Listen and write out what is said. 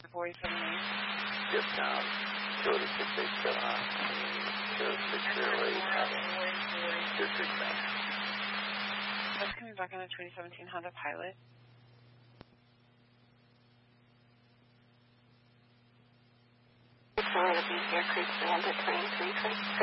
to 47 Main. Discount, go to 687 on, go to 608, 269. That's coming back on a 2017 Honda Pilot. Florida Beach Air Creek Bandit Train 3